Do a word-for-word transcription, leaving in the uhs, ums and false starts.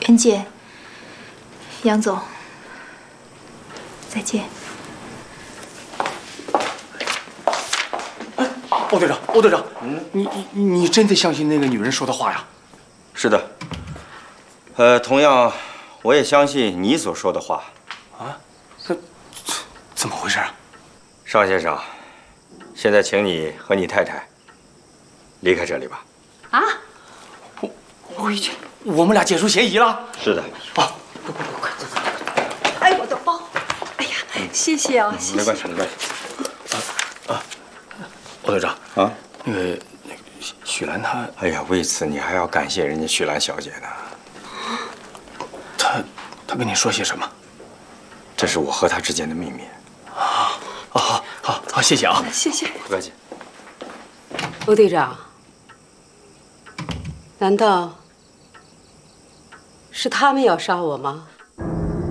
恩姐，杨总，再见。 哎，欧队长，欧队长，嗯，你你你真的相信那个女人说的话呀？ 是的。呃，同样，我也相信你所说的话。 啊？这怎么回事啊？ 邵先生，现在请你和你太太离开这里吧。 啊？ 我我已经，我们俩解除协议了。 是的。 啊， 快快快，走走走！哎，我的包！哎呀，谢谢啊，谢谢。 没关系，没关系。 啊啊，欧队长啊， 那个那个许兰她， 哎呀，为此你还要感谢人家许兰小姐呢。 她她跟你说些什么？ 这是我和她之间的秘密。 啊，好好好，谢谢啊， 谢谢。 不客气。 欧队长，难道是他们要杀我吗？